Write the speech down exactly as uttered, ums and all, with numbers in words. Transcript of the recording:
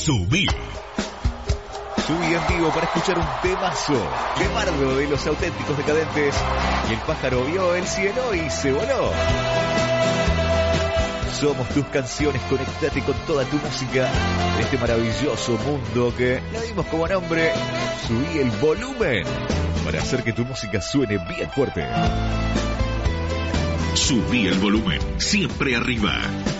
Subí. Subí en vivo para escuchar un temazo de Bardo de Los Auténticos Decadentes. Y el pájaro vio el cielo y se voló. Somos tus canciones, conectate con toda tu música en este maravilloso mundo que le dimos como nombre Subí el volumen, para hacer que tu música suene bien fuerte. Subí el volumen, siempre arriba.